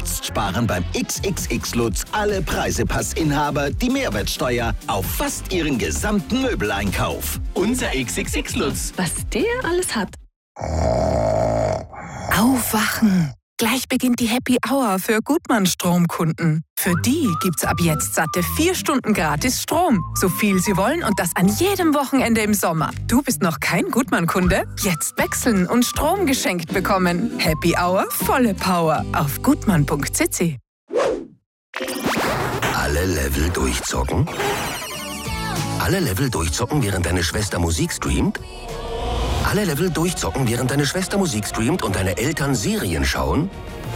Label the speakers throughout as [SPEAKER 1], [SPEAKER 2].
[SPEAKER 1] Jetzt sparen beim XXX Lutz alle Preisepassinhaber die Mehrwertsteuer auf fast ihren gesamten Möbeleinkauf.
[SPEAKER 2] Unser XXX Lutz.
[SPEAKER 3] Was der alles hat.
[SPEAKER 4] Aufwachen! Gleich beginnt die Happy Hour für Gutmann-Stromkunden. Für die gibt's ab jetzt satte 4 Stunden gratis Strom. So viel sie wollen und das an jedem Wochenende im Sommer. Du bist noch kein Gutmann-Kunde? Jetzt wechseln und Strom geschenkt bekommen. Happy Hour, volle Power auf gutmann.cc.
[SPEAKER 5] Alle Level durchzocken? Alle Level durchzocken, während deine Schwester Musik streamt? Alle Level durchzocken, während deine Schwester Musik streamt und deine Eltern Serien schauen?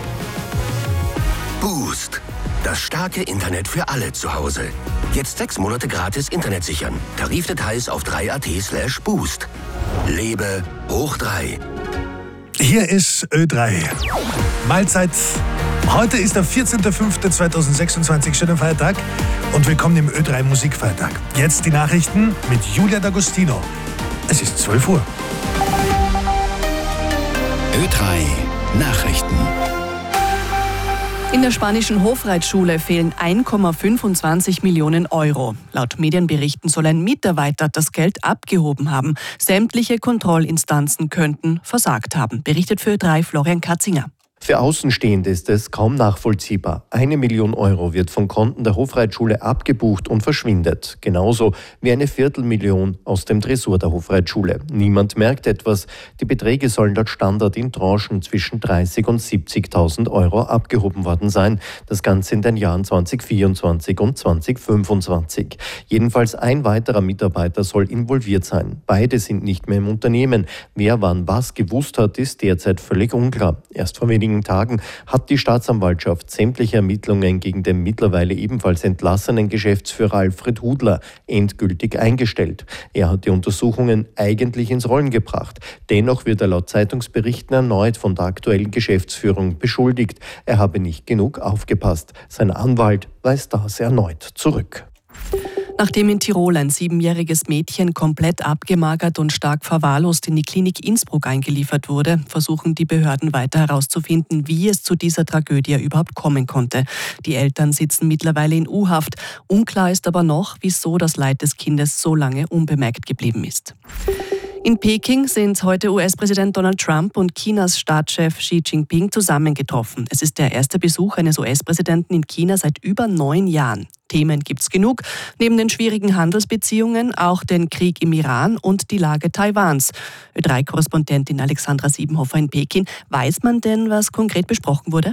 [SPEAKER 5] Boost. Das starke Internet für alle zu Hause. Jetzt 6 Monate gratis Internet sichern. Tarifdetails auf 3.at/boost. Lebe hoch 3.
[SPEAKER 6] Hier ist Ö3. Mahlzeit. Heute ist der 14.05.2026, schöner Feiertag und willkommen im Ö3 Musikfeiertag. Jetzt die Nachrichten mit Julia D'Agostino. Es ist 12 Uhr.
[SPEAKER 1] Ö3 Nachrichten.
[SPEAKER 3] In der spanischen Hofreitschule fehlen 1,25 Millionen Euro. Laut Medienberichten soll ein Mitarbeiter das Geld abgehoben haben. Sämtliche Kontrollinstanzen könnten versagt haben, berichtet für Ö3 Florian Katzinger.
[SPEAKER 7] Für Außenstehende ist es kaum nachvollziehbar. 1 Million Euro wird von Konten der Hofreitschule abgebucht und verschwindet. Genauso wie 250.000 aus dem Tresor der Hofreitschule. Niemand merkt etwas. Die Beträge sollen laut Standard in Tranchen zwischen 30.000 und 70.000 Euro abgehoben worden sein. Das Ganze in den Jahren 2024 und 2025. Jedenfalls ein weiterer Mitarbeiter soll involviert sein. Beide sind nicht mehr im Unternehmen. Wer wann was gewusst hat, ist derzeit völlig unklar. Erst vor wenigen Tagen hat die Staatsanwaltschaft sämtliche Ermittlungen gegen den mittlerweile ebenfalls entlassenen Geschäftsführer Alfred Hudler endgültig eingestellt. Er hat die Untersuchungen eigentlich ins Rollen gebracht. Dennoch wird er laut Zeitungsberichten erneut von der aktuellen Geschäftsführung beschuldigt. Er habe nicht genug aufgepasst. Sein Anwalt weist das erneut zurück.
[SPEAKER 3] Nachdem in Tirol ein 7-jähriges Mädchen komplett abgemagert und stark verwahrlost in die Klinik Innsbruck eingeliefert wurde, versuchen die Behörden weiter herauszufinden, wie es zu dieser Tragödie überhaupt kommen konnte. Die Eltern sitzen mittlerweile in U-Haft. Unklar ist aber noch, wieso das Leid des Kindes so lange unbemerkt geblieben ist. In Peking sind heute US-Präsident Donald Trump und Chinas Staatschef Xi Jinping zusammengetroffen. Es ist der erste Besuch eines US-Präsidenten in China seit über 9 Jahren. Themen gibt's genug. Neben den schwierigen Handelsbeziehungen auch den Krieg im Iran und die Lage Taiwans. Ö3-Korrespondentin Alexandra Siebenhofer in Peking. Weiß man denn, was konkret besprochen wurde?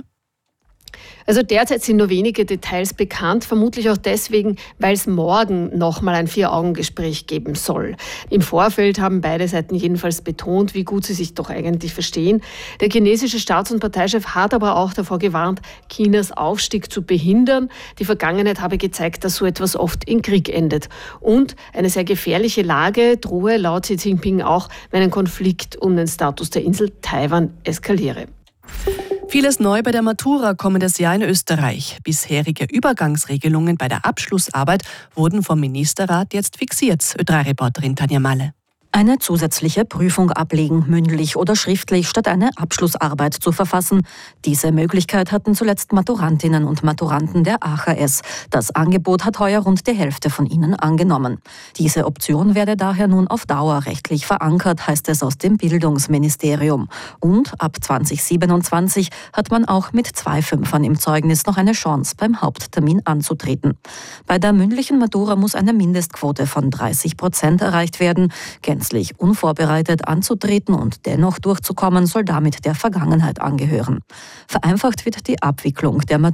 [SPEAKER 8] Also derzeit sind nur wenige Details bekannt, vermutlich auch deswegen, weil es morgen nochmal ein 4-Augen-Gespräch geben soll. Im Vorfeld haben beide Seiten jedenfalls betont, wie gut sie sich doch eigentlich verstehen. Der chinesische Staats- und Parteichef hat aber auch davor gewarnt, Chinas Aufstieg zu behindern. Die Vergangenheit habe gezeigt, dass so etwas oft in Krieg endet. Und eine sehr gefährliche Lage drohe laut Xi Jinping auch, wenn ein Konflikt um den Status der Insel Taiwan eskaliere.
[SPEAKER 3] Vieles neu bei der Matura kommendes Jahr in Österreich. Bisherige Übergangsregelungen bei der Abschlussarbeit wurden vom Ministerrat jetzt fixiert. Ö3-Reporterin Tanja Malle.
[SPEAKER 9] Eine zusätzliche Prüfung ablegen, mündlich oder schriftlich, statt eine Abschlussarbeit zu verfassen. Diese Möglichkeit hatten zuletzt Maturantinnen und Maturanten der AHS. Das Angebot hat heuer rund die Hälfte von ihnen angenommen. Diese Option werde daher nun auf Dauer rechtlich verankert, heißt es aus dem Bildungsministerium. Und ab 2027 hat man auch mit 2 Fünfern im Zeugnis noch eine Chance, beim Haupttermin anzutreten. Bei der mündlichen Matura muss eine Mindestquote von 30% erreicht werden. Gänzlich unvorbereitet anzutreten und dennoch durchzukommen, soll damit der Vergangenheit angehören. Vereinfacht wird die Abwicklung der Matura